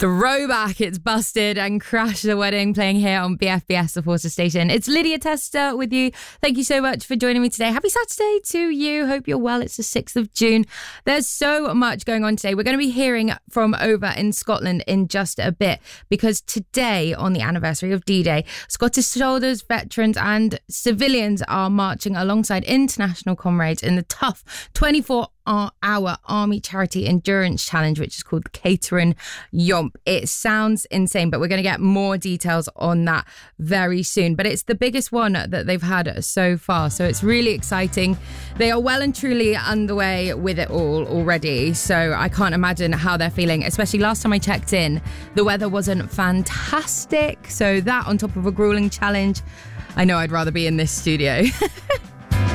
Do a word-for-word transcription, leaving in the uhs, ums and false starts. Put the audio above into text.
Throwback, it's Busted and Crash the Wedding playing here on B F B S, the Forces Station. It's Lydia Tester with you. Thank you so much for joining me today. Happy Saturday to you. Hope you're well. It's the sixth of June. There's so much going on today. We're going to be hearing from over in Scotland in just a bit, because today, on the anniversary of D-Day, Scottish soldiers, veterans and civilians are marching alongside international comrades in the tough twenty-four hour Army Charity Endurance Challenge, which is called Caterin Yomp. It sounds insane, but we're going to get more details on that very soon. But it's the biggest one that they've had so far, so it's really exciting. They are well and truly underway with it all already, so I can't imagine how they're feeling, especially last time I checked in, the weather wasn't fantastic, so that on top of a grueling challenge, I know I'd rather be in this studio.